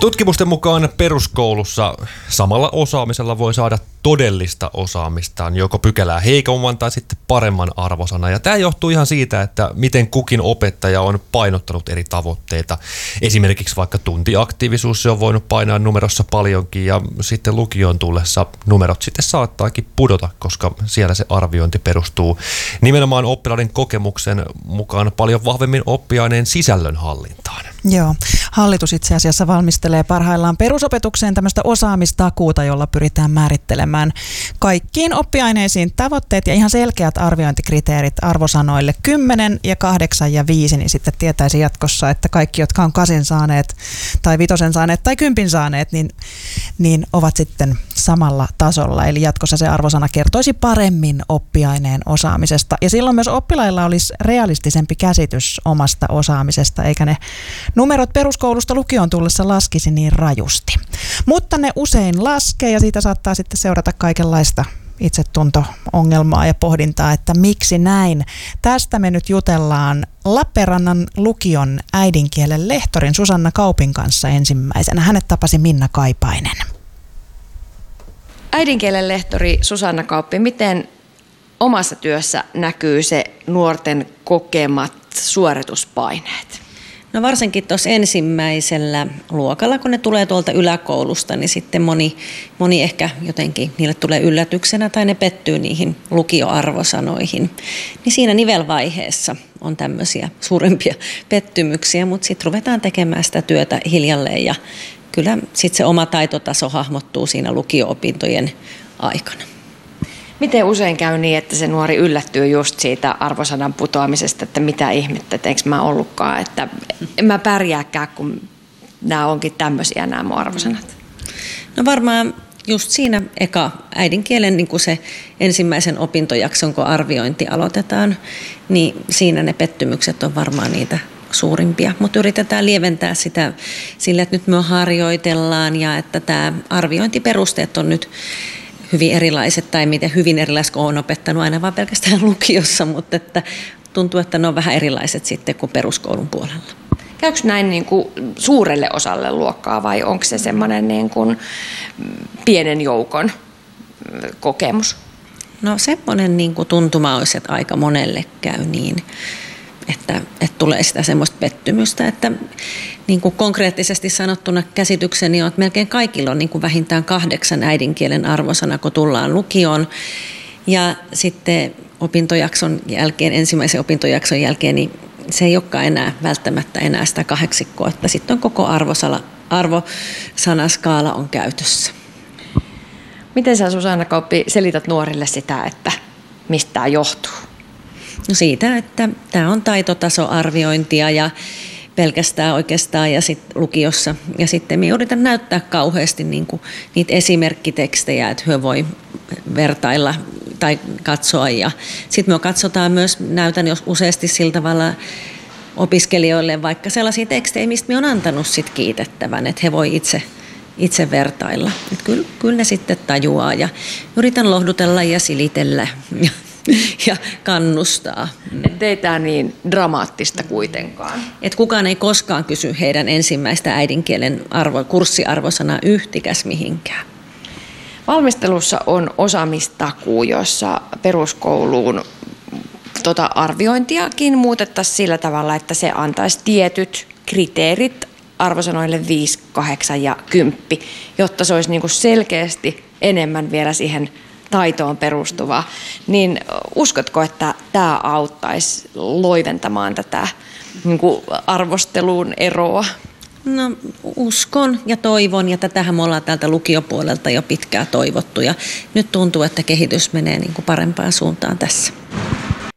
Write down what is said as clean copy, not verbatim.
Tutkimusten mukaan peruskoulussa samalla osaamisella voi saada todellista osaamistaan, joko pykälää heikomman tai sitten paremman arvosana. Ja tämä johtuu ihan siitä, että miten kukin opettaja on painottanut eri tavoitteita. Esimerkiksi vaikka tuntiaktiivisuus, se on voinut painaa numerossa paljonkin ja sitten lukioon tullessa numerot sitten saattaakin pudota, koska siellä se arviointi perustuu nimenomaan oppilaiden kokemuksen mukaan paljon vahvemmin oppiaineen sisällön hallintaan. Joo, hallitus itse asiassa valmistelee parhaillaan perusopetukseen tämmöistä osaamistakuuta, jolla pyritään määrittelemään kaikkiin oppiaineisiin tavoitteet ja ihan selkeät arviointikriteerit arvosanoille 10 ja 8 ja 5, niin sitten tietäisi jatkossa, että kaikki, jotka on 8 saaneet tai 5 saaneet tai 10 saaneet, niin ovat sitten samalla tasolla. Eli jatkossa se arvosana kertoisi paremmin oppiaineen osaamisesta. Ja silloin myös oppilailla olisi realistisempi käsitys omasta osaamisesta, eikä ne numerot peruskoulusta lukioon tullessa laskisi niin rajusti. Mutta ne usein laskee ja siitä saattaa sitten seurata kaikenlaista itsetunto-ongelmaa ja pohdintaa, että miksi näin. Tästä me nyt jutellaan Lappeenrannan lukion äidinkielen lehtorin Susanna Kaupin kanssa ensimmäisenä. Hänet tapasi Minna Kaipainen. Äidinkielen lehtori Susanna Kauppi, miten omassa työssä näkyy se nuorten kokemat suorituspaineet? No varsinkin tuossa ensimmäisellä luokalla, kun ne tulee tuolta yläkoulusta, niin sitten moni ehkä jotenkin niille tulee yllätyksenä tai ne pettyy niihin lukioarvosanoihin. Niin siinä nivelvaiheessa on tämmöisiä suurempia pettymyksiä, mutta sitten ruvetaan tekemään sitä työtä hiljalleen ja kyllä sitten se oma taitotaso hahmottuu siinä lukio-opintojen aikana. Miten usein käy niin, että se nuori yllättyy just siitä arvosanan putoamisesta, että mitä ihmettä, että eikö mä ollutkaan, että en mä pärjääkään, kun nämä onkin tämmöisiä nämä mun arvosanat? No varmaan just siinä eka äidinkielen niin kuin se ensimmäisen opintojakson, kun arviointi aloitetaan, niin siinä ne pettymykset on varmaan niitä suurimpia, mutta yritetään lieventää sitä sillä, että nyt me harjoitellaan ja että tämä arviointiperusteet on nyt hyvin erilaiset tai miten hyvin erilaiset, kun olen opettanut aina vaan pelkästään lukiossa, mutta että tuntuu, että ne on vähän erilaiset sitten kuin peruskoulun puolella. Käykö näin niin kuin suurelle osalle luokkaa vai onko se semmoinen niin kuin pienen joukon kokemus? No semmoinen niin kuin tuntuma olisi, että aika monelle käy niin, että tulee sitä semmoista pettymystä, että niin kuin konkreettisesti sanottuna käsitykseni on, että melkein kaikilla on niin kuin vähintään 8 äidinkielen arvosana, kun tullaan lukioon. Ja sitten opintojakson jälkeen, ensimmäisen opintojakson jälkeen, niin se ei olekaan enää välttämättä enää sitä 8, että sitten on koko arvosanaskaala on käytössä. Miten sä, Susanna Kauppi, selität nuorille sitä, että mistä tämä johtuu? No siitä, että tämä on taitotasoarviointia ja pelkästään oikeastaan ja sitten lukiossa. Ja sitten me yritän näyttää kauheasti niin kuin niitä esimerkkitekstejä, että he voi vertailla tai katsoa. Ja sitten me katsotaan myös, näytän jos useasti sillä tavalla opiskelijoille vaikka sellaisia tekstejä, mistä me on antanut sit kiitettävän, että he voi itse vertailla. Että kyllä ne sitten tajuaa ja yritän lohdutella ja silitellä ja kannustaa. Että ei tämä niin dramaattista kuitenkaan. Että kukaan ei koskaan kysy heidän ensimmäistä äidinkielen kurssiarvosanaa yhtikäs mihinkään. Valmistelussa on osaamistakuu, jossa peruskouluun arviointiakin muutettaisiin sillä tavalla, että se antaisi tietyt kriteerit arvosanoille 5, 8 ja 10, jotta se olisi niin kuin selkeästi enemmän vielä siihen taitoon perustuvaa, niin uskotko, että tämä auttaisi loiventamaan tätä niin kuin arvosteluun eroa? No uskon ja toivon, ja tätähän me ollaan täältä lukiopuolelta jo pitkään toivottu, ja nyt tuntuu, että kehitys menee niin kuin parempaan suuntaan tässä.